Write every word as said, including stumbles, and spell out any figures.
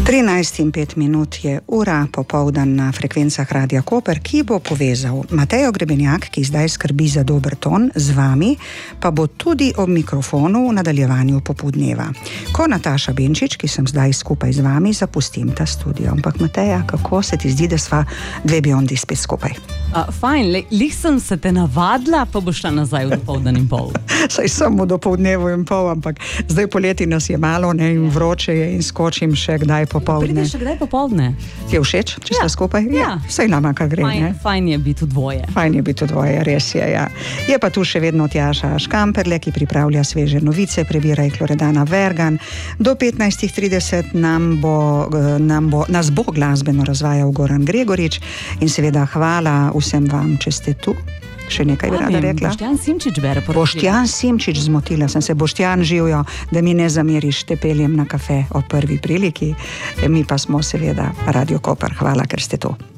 trinajst in pet minut je ura, popoldan na frekvencah Radia Koper, ki bo povezal Matejo Grebenjak, ki zdaj skrbi za dober ton, z vami, pa bo tudi ob mikrofonu v nadaljevanju popoldneva. Ko Nataša Benčič, ki sem zdaj skupaj z vami, zapustim ta studio. Ampak Mateja, kako se ti zdi, da sva dve biondi spet skupaj? Uh, fajn, le, lih sem se te navadila, pa boš šla nazaj v dopoldan in pol. Saj sem v dopoldnevu in pol, ampak zdaj poleti nas je malo, ne, in vroče je in skočim še kdaj popoldne. Prideš še kdaj popoldne? Ti je všeč, če Ja. sta skupaj? Ja. Vsaj nama, kar gre, Fajn, ne? fajn je biti v dvoje. Fajn je biti v dvoje, res je, ja. Je pa tu še vedno Tjaša Škamperle, ki pripravlja sveže novice, prebira jih Loredana Vergan. Do petnajst trideset nam bo, nam bo, nas bo glasbeno razvajal Goran Gregorič in seveda hvala vsem vam, če ste tu. Še nekaj bi rada rekla. Boštjan Simčič bere poročilo. Boštjan Simčič, zmotila sem se. Boštjan, živjo, da mi ne zameriš, te peljem na kafe o prvi priliki. Mi pa smo seveda Radio Koper. Hvala, ker ste tu.